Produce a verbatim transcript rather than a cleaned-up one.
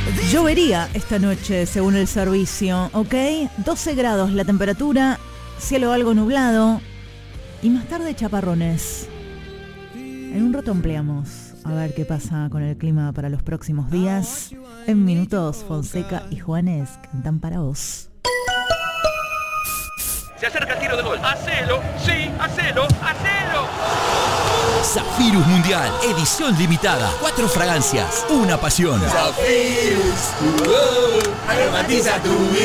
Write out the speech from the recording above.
Llovería esta noche, según el servicio, ¿ok? doce grados la temperatura, cielo algo nublado y más tarde chaparrones. En un rato ampliamos a ver qué pasa con el clima para los próximos días. En minutos, Fonseca y Juanes cantan para vos. Se acerca el tiro de gol. ¡Hacelo! ¡Sí! ¡Hacelo! ¡Hacelo! Zafirus Mundial, edición limitada. Cuatro fragancias, una pasión. Zafirus, uh, aromatiza tu vida.